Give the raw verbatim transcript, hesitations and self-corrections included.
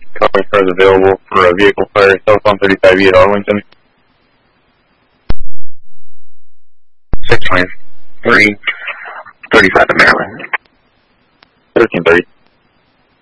Calling cars available for a vehicle fire, telephone thirty-five E at Arlington. six twenty-three, thirty-five in Maryland. thirteen thirty.